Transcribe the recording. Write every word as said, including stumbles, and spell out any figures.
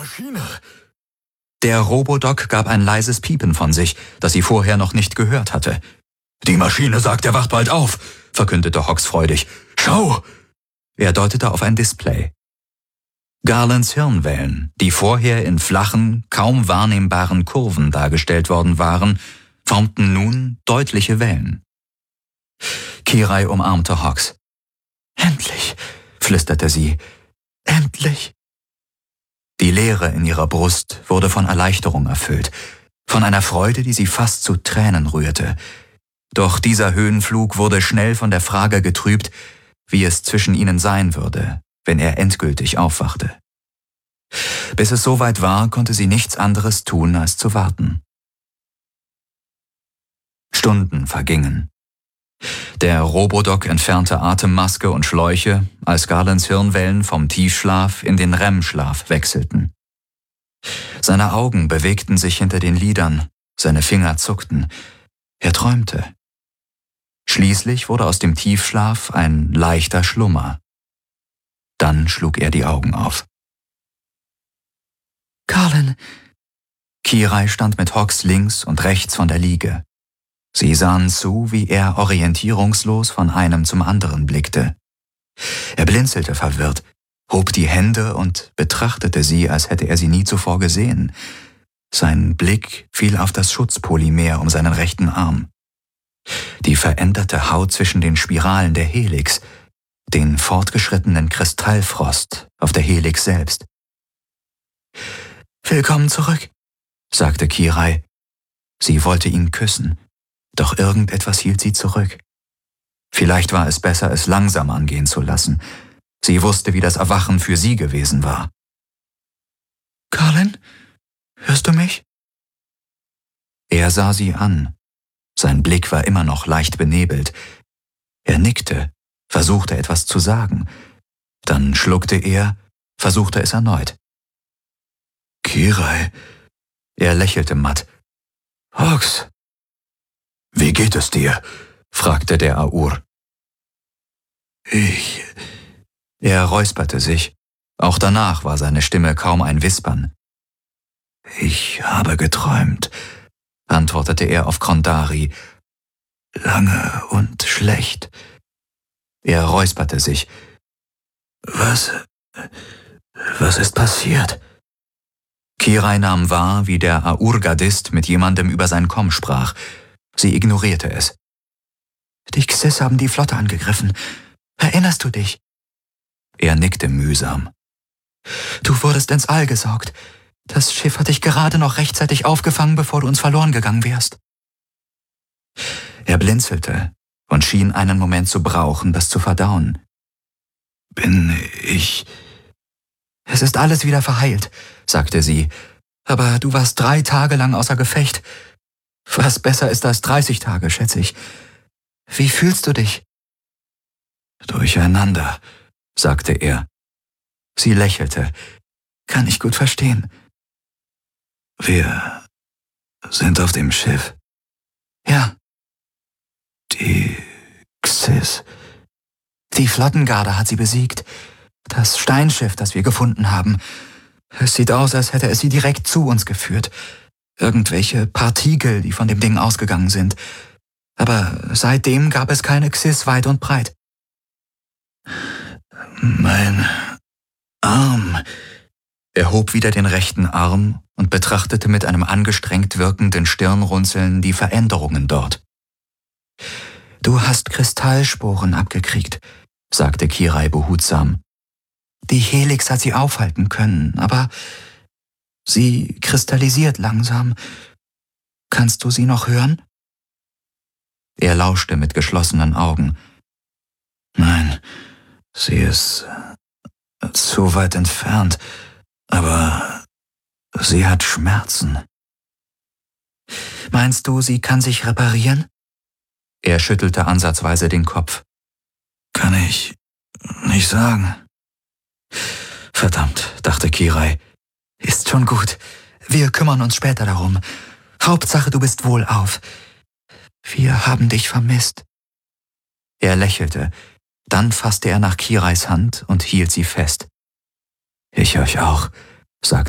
Maschine! Der Robodoc gab ein leises Piepen von sich, das sie vorher noch nicht gehört hatte. »Die Maschine sagt, er wacht bald auf«, verkündete Hawks freudig. »Schau!« Er deutete auf ein Display. Garlands Hirnwellen, die vorher in flachen, kaum wahrnehmbaren Kurven dargestellt worden waren, formten nun deutliche Wellen. Kirai umarmte Hawks. »Endlich«, flüsterte sie, »endlich!« Die Leere in ihrer Brust wurde von Erleichterung erfüllt, von einer Freude, die sie fast zu Tränen rührte. Doch dieser Höhenflug wurde schnell von der Frage getrübt, wie es zwischen ihnen sein würde, wenn er endgültig aufwachte. Bis es soweit war, konnte sie nichts anderes tun, als zu warten. Stunden vergingen. Der Robodoc entfernte Atemmaske und Schläuche, als Garlands Hirnwellen vom Tiefschlaf in den R E M-Schlaf wechselten. Seine Augen bewegten sich hinter den Lidern, seine Finger zuckten. Er träumte. Schließlich wurde aus dem Tiefschlaf ein leichter Schlummer. Dann schlug er die Augen auf. »Garland!« Kirai stand mit Hawks links und rechts von der Liege. Sie sahen zu, wie er orientierungslos von einem zum anderen blickte. Er blinzelte verwirrt, hob die Hände und betrachtete sie, als hätte er sie nie zuvor gesehen. Sein Blick fiel auf das Schutzpolymer um seinen rechten Arm. Die veränderte Haut zwischen den Spiralen der Helix, den fortgeschrittenen Kristallfrost auf der Helix selbst. »Willkommen zurück«, sagte Kirai. Sie wollte ihn küssen, doch irgendetwas hielt sie zurück. Vielleicht war es besser, es langsam angehen zu lassen. Sie wusste, wie das Erwachen für sie gewesen war. »Garland, hörst du mich?« Er sah sie an. Sein Blick war immer noch leicht benebelt. Er nickte, versuchte etwas zu sagen. Dann schluckte er, versuchte es erneut. »Kirai«, er lächelte matt. »Hawks!« »Wie geht es dir?«, fragte der Aur. »Ich...« Er räusperte sich. Auch danach war seine Stimme kaum ein Wispern. »Ich habe geträumt«, antwortete er auf Kondari. »Lange und schlecht.« Er räusperte sich. »Was... was ist passiert?« Kirai nahm wahr, wie der Aur-Gardist mit jemandem über sein Komm sprach. Sie ignorierte es. »Die Xys haben die Flotte angegriffen. Erinnerst du dich?« Er nickte mühsam. »Du wurdest ins All gesaugt. Das Schiff hat dich gerade noch rechtzeitig aufgefangen, bevor du uns verloren gegangen wärst.« Er blinzelte und schien einen Moment zu brauchen, das zu verdauen. »Bin ich...« »Es ist alles wieder verheilt«, sagte sie. »Aber du warst drei Tage lang außer Gefecht. Was besser ist als dreißig Tage, schätze ich. Wie fühlst du dich?« »Durcheinander«, sagte er. Sie lächelte. »Kann ich gut verstehen.« »Wir sind auf dem Schiff.« »Ja.« »Die Xys...« »Die Flottengarde hat sie besiegt. Das Steinschiff, das wir gefunden haben. Es sieht aus, als hätte es sie direkt zu uns geführt. Irgendwelche Partikel, die von dem Ding ausgegangen sind. Aber seitdem gab es keine Xys weit und breit.« »Mein Arm...« Er hob wieder den rechten Arm und betrachtete mit einem angestrengt wirkenden Stirnrunzeln die Veränderungen dort. »Du hast Kristallsporen abgekriegt«, sagte Kirai behutsam. »Die Helix hat sie aufhalten können, aber sie kristallisiert langsam. Kannst du sie noch hören?« Er lauschte mit geschlossenen Augen. »Nein, sie ist zu weit entfernt, aber sie hat Schmerzen.« »Meinst du, sie kann sich reparieren?« Er schüttelte ansatzweise den Kopf. »Kann ich nicht sagen.« »Verdammt«, dachte Kirai. »Ist schon gut. Wir kümmern uns später darum. Hauptsache, du bist wohlauf. Wir haben dich vermisst.« Er lächelte. Dann fasste er nach Kirais Hand und hielt sie fest. »Ich euch auch«, sagte